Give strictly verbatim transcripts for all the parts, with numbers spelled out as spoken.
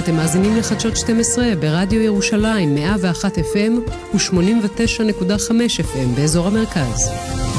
אתם מאזינים לחדשות שתים עשרה ברדיו ירושלים מאה ואחת אף אם ו-שמונים ותשע נקודה חמש אף אם באזור המרכז.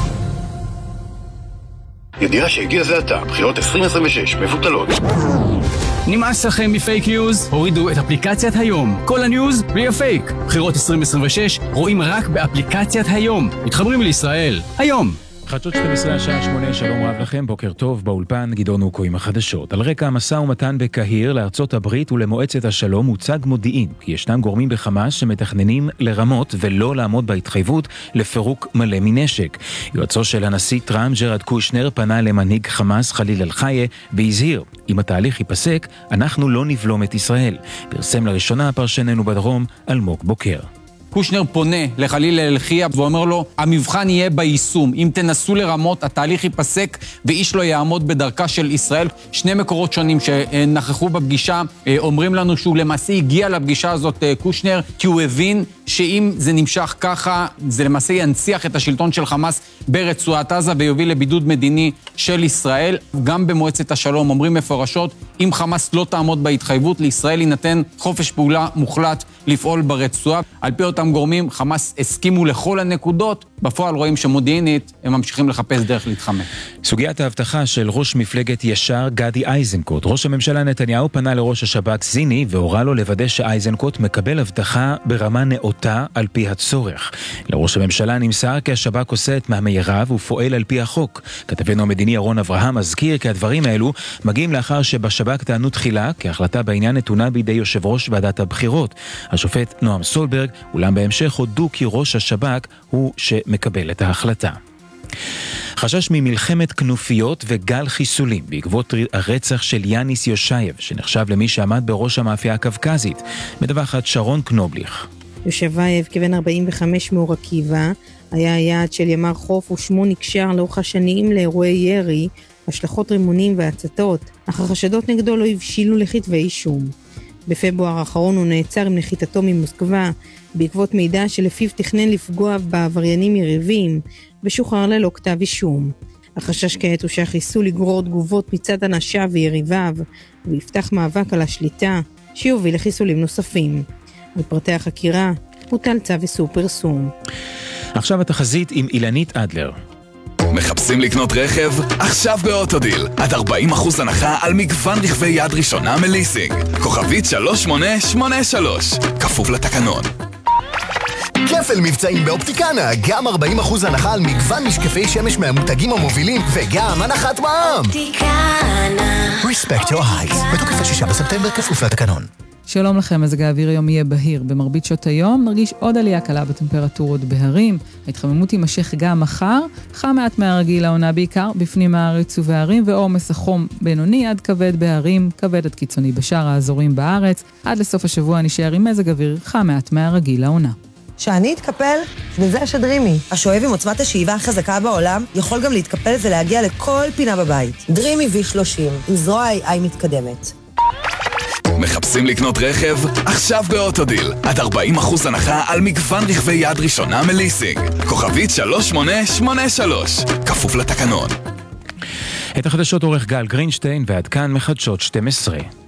ידיעה שהגיע זה עתה, בחירות עשרים עשרים ושש מבוטלות. נמאס לכם מפייק ניוז? הורידו את אפליקציית היום. כל הניוז בלי הפייק. בחירות עשרים עשרים ושש רואים רק באפליקציית היום. מתחברים לישראל. היום. חדשות שתים עשרה השעה שמונה, שלום רב לכם, בוקר טוב, באולפן גדעון אוקו עם החדשות. על רקע המשא ומתן בקהיר לארצות הברית ולמועצת השלום הוצג מודיעין, כי ישנם גורמים בחמאס שמתכננים לרמות ולא לעמוד בהתחייבות לפירוק מלא מנשק. יועצו של הנשיא טראמפ ג'רד קושנר פנה למנהיג חמאס חליל אל-חיה והזהיר, אם התהליך ייפסק, אנחנו לא נבלום את ישראל. פרסם לראשונה פרשננו בדרום אלמוג בוקר. קושנר פונה לחליל אל-חיה ואומר לו, המבחן יהיה ביישום. אם תנסו לרמות, התהליך ייפסק ואיש לא יעמוד בדרכה של ישראל. שני מקורות שונים שנכחו בפגישה אומרים לנו שהוא למעשה הגיע לפגישה הזאת קושנר, כי הוא הבין שאם זה נמשך ככה, זה למעשה ינציח את השלטון של חמאס ברצועת עזה ויוביל לבידוד מדיני של ישראל. גם במועצת השלום אומרים מפורשות, אם חמאס לא תעמוד בהתחייבות, לישראל יינתן חופש פעולה מוחלט לפעול ברצועה. על פי אותם גורמים, חמאס הסכימו לכל הנקודות. בפועל רואים שמודיעינית הם ממשיכים לחפש דרך להתחמק. סוגיית ההבטחה של ראש מפלגת ישר גדי איזנקוט. ראש הממשלה נתניהו פנה לראש השב"כ זיני והורה לו לוודא שאיזנקוט מקבל הבטחה ברמה נאותה על פי הצורך. לראש הממשלה נמסר כי השב"כ עושה את מאמייריו ופועל על פי החוק. כתבנו המדיני אהרון אברהם מזכיר כי הדברים האלו מגיעים לאחר שבשב"כ טענו תחילה כי ההחלטה בעניין נתונה בידי יושב ראש ועדת הבחירות. השופט נועם סולברג, אולם בהמשך הודו כי ראש השב"כ הוא שמקבל את ההחלטה. חשש ממלחמת כנופיות וגל חיסולים בעקבות הרצח של יאניס יושייב, שנחשב למי שעמד בראש המאפייה הקווקזית. מדווחת שרון קנובליך. יושייב, כבן ארבעים וחמש מאור עקיבא, היה היעד של ימ"ר חוף ושמו נקשר לאורך השנים לאירועי ירי, השלכות רימונים והצתות, אך החשדות נגדו לא הבשילו לכתבי אישום. בפברואר האחרון הוא נעצר עם נחיתתו ממוסקבה, בעקבות מידע שלפיו תכנן לפגוע בעבריינים יריבים, ושוחרר ללא כתב אישום. החשש כעת הוא שהחיסול יגרור תגובות מצד אנשיו ויריביו, ויפתח מאבק על השליטה, שיוביל לחיסולים נוספים. על פרטי החקירה הוטל צו איסור פרסום. עכשיו התחזית עם אילנית אדלר. מחפשים לקנות רכב? עכשיו באוטודיל. עד ארבעים אחוז הנחה על מגוון רכבי יד ראשונה מליסינג. כוכבית שלוש שמונה שמונה שלוש. כפוף לתקנון. כפל מבצעים באופטיקנה, גם ארבעים אחוז הנחה על מגוון משקפי שמש מהמותגים המובילים וגם הנחת מע"מ. אופטיקנה. Respect your eyes. בתוקף עד שישה בספטמבר, כפוף לתקנון. שלום לכם, מזג האוויר היום יהיה בהיר. במרבית שעות היום נרגיש עוד עלייה קלה בטמפרטורות בהרים. ההתחממות תימשך גם מחר, חם מעט מהרגיל העונה בעיקר בפנים הארץ ובהרים, ועומס החום בינוני עד כבד בהרים, כבד עד קיצוני בשאר האזורים בארץ. עד לסוף השבוע נשאר עם מזג אוויר חם מעט מהרגיל העונה. שאני אתקפל, וזה השדרימי. השואב עם עוצמת השאיבה החזקה בעולם יכול גם להתקפל ולהגיע לכל פינה בבית. דרימי וי שלושים, עם זרוע איי איי מתקדמת. מחפשים לקנות רכב? עכשיו באוטודיל. עד ארבעים אחוז הנחה על מגוון רכבי יד ראשונה מליסינג. כוכבית שלוש שמונה שמונה שלוש. כפוף לתקנון. את החדשות עורך גל גרינשטיין, ועד כאן מחדשות שתים עשרה.